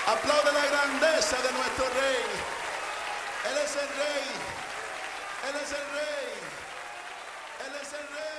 Aplaude la grandeza de nuestro Rey. Él es el Rey. Él es el Rey. Él es el Rey.